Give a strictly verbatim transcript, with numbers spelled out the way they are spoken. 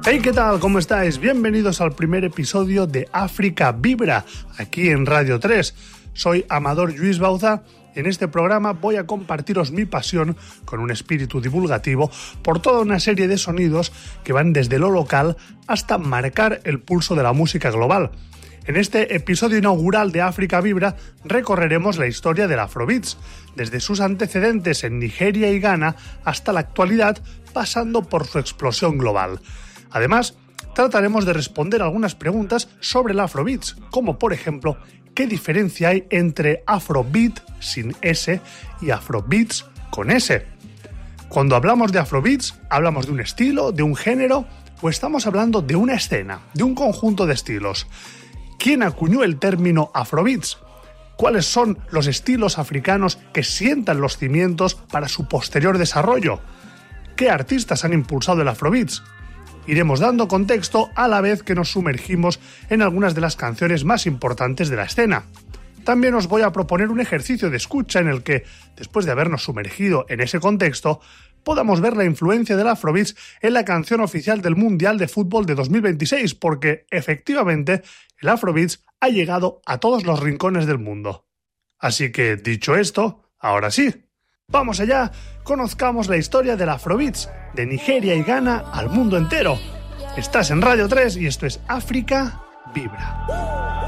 Hey, ¿qué tal? ¿Cómo estáis? Bienvenidos al primer episodio de África Vibra, aquí en Radio tres. Soy Amador Lluís Bauza y en este programa voy a compartiros mi pasión con un espíritu divulgativo por toda una serie de sonidos que van desde lo local hasta marcar el pulso de la música global. En este episodio inaugural de África Vibra recorreremos la historia del Afrobeats, desde sus antecedentes en Nigeria y Ghana hasta la actualidad, pasando por su explosión global. Además, trataremos de responder algunas preguntas sobre el Afrobeats, como por ejemplo, ¿qué diferencia hay entre Afrobeat sin S y Afrobeats con S? Cuando hablamos de Afrobeats, ¿hablamos de un estilo, de un género, o estamos hablando de una escena, de un conjunto de estilos? ¿Quién acuñó el término Afrobeats? ¿Cuáles son los estilos africanos que sientan los cimientos para su posterior desarrollo? ¿Qué artistas han impulsado el Afrobeats? Iremos dando contexto a la vez que nos sumergimos en algunas de las canciones más importantes de la escena. También os voy a proponer un ejercicio de escucha en el que, después de habernos sumergido en ese contexto, podamos ver la influencia del Afrobeats en la canción oficial del Mundial de Fútbol de dos mil veintiséis, porque, efectivamente, el Afrobeats ha llegado a todos los rincones del mundo. Así que, dicho esto, ahora sí, ¡vamos allá! Conozcamos la historia del Afrobeats, de Nigeria y Ghana al mundo entero. Estás en Radio tres y esto es África Vibra.